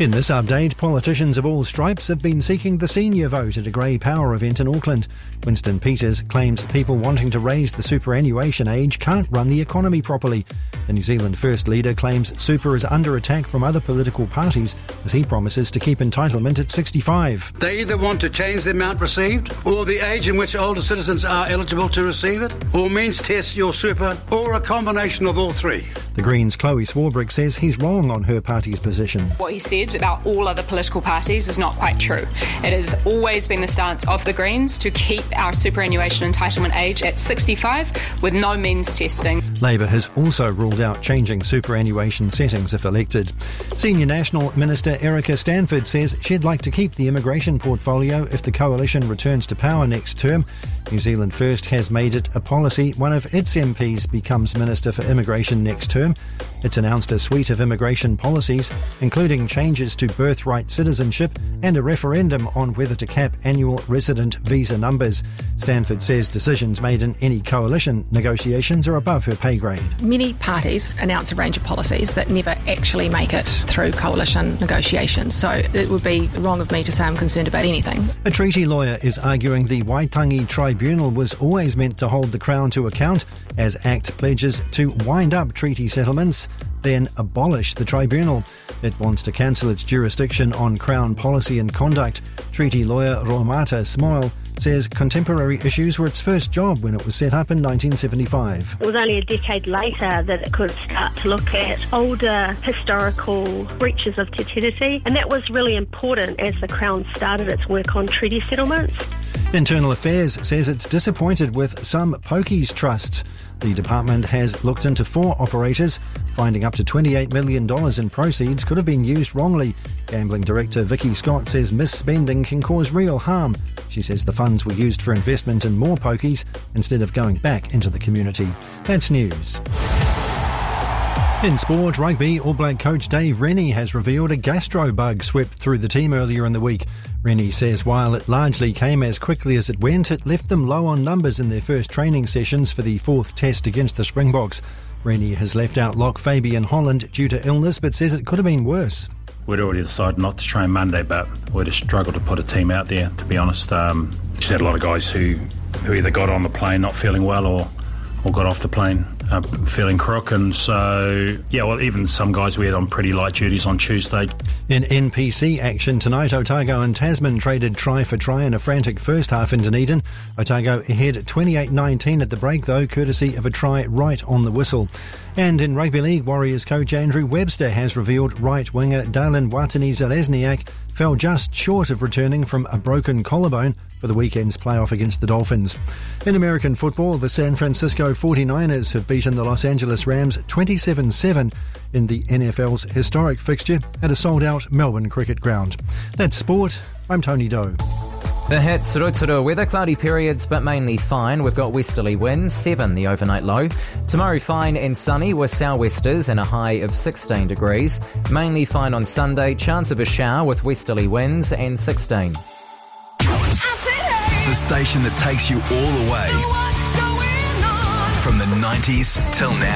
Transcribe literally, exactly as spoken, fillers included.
In this update, politicians of all stripes have been seeking the senior vote at a Grey Power event in Auckland. Winston Peters claims people wanting to raise the superannuation age can't run the economy properly. The New Zealand First leader claims super is under attack from other political parties as he promises to keep entitlement at sixty-five. They either want to change the amount received, or the age in which older citizens are eligible to receive it, or means test your super, or a combination of all three. The Greens' Chloe Swarbrick says he's wrong on her party's position. What he said about all other political parties is not quite true. It has always been the stance of the Greens to keep our superannuation entitlement age at sixty-five with no means testing. Labour has also ruled out changing superannuation settings if elected. Senior National Minister Erica Stanford says she'd like to keep the immigration portfolio if the coalition returns to power next term. New Zealand First has made it a policy one of its M Ps becomes Minister for Immigration next term. It's announced a suite of immigration policies, including changes to birthright citizenship and a referendum on whether to cap annual resident visa numbers. Stanford says decisions made in any coalition negotiations are above her pay grade. Many parties announce a range of policies that never actually make it through coalition negotiations, so it would be wrong of me to say I'm concerned about anything. A treaty lawyer is arguing the Waitangi Tribunal was always meant to hold the Crown to account as ACT pledges to wind up treaty settlements, then abolish the tribunal. It wants to cancel its jurisdiction on Crown policy and conduct. Treaty lawyer Romata Smoil says contemporary issues were its first job when it was set up in nineteen seventy-five. It was only a decade later that it could start to look at older historical breaches of Te Tiriti, and that was really important as the Crown started its work on treaty settlements. Internal Affairs says it's disappointed with some pokies trusts. The department has looked into four operators, finding up to twenty-eight million dollars in proceeds could have been used wrongly. Gambling Director Vicky Scott says misspending can cause real harm. She says the funds were used for investment in more pokies instead of going back into the community. That's news. In sport, rugby, All Black coach Dave Rennie has revealed a gastro bug swept through the team earlier in the week. Rennie says while it largely came as quickly as it went, it left them low on numbers in their first training sessions for the fourth test against the Springboks. Rennie has left out Locke Fabian Holland due to illness, but says it could have been worse. We'd already decided not to train Monday, but we'd have struggled to put a team out there, to be honest. Um, just had a lot of guys who, who either got on the plane not feeling well or, or got off the plane Uh, feeling crook, and so yeah well even some guys we had on pretty light duties on Tuesday. In N P C action tonight, Otago and Tasman traded try for try in a frantic first half in Dunedin. Otago ahead twenty-eight nineteen at the break though, courtesy of a try right on the whistle. And in Rugby League, Warriors coach Andrew Webster has revealed right winger Darlin Watene-Zelezniak fell just short of returning from a broken collarbone for the weekend's playoff against the Dolphins. In American football, the San Francisco forty-niners have beaten the Los Angeles Rams twenty-seven seven in the N F L's historic fixture at a sold-out Melbourne cricket ground. That's sport. I'm Tony Doe. The hits, Rotorua weather, cloudy periods but mainly fine. We've got westerly winds, seven the overnight low. Tomorrow fine and sunny with sou'westers and a high of sixteen degrees. Mainly fine on Sunday, chance of a shower with westerly winds and sixteen. The station that takes you all the way from the nineties till now.